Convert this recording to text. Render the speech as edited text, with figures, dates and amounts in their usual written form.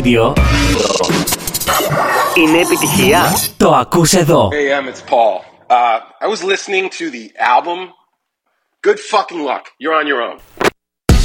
Είναι επιτυχία. Το ακούς εδώ. Hey, it's Paul. I was listening to the album. Good fucking luck. You're on your own.